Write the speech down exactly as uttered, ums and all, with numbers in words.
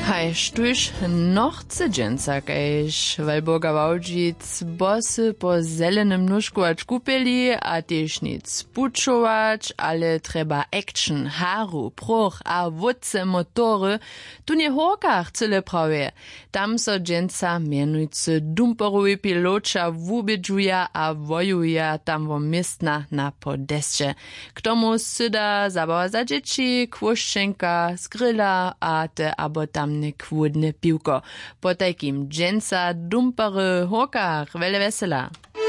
Kaj štuž nochce dženca, kajž Walburga Wałdzic bosy po zelenym nóżkować kupili, a też nic puczować, ale trzeba action, haru, proch a wódce motory, tu nie horkach cyle prawie. Tam so dženca mianujcy dumperowi pilocza wubidżuja a wojuja tam wo miestna na podeście. K tomu syda zabawa za dzieci, kwoszczenka, skryla a te abo tam kwudne piłko. Po takim dženca dumpery horkach, wele wesela.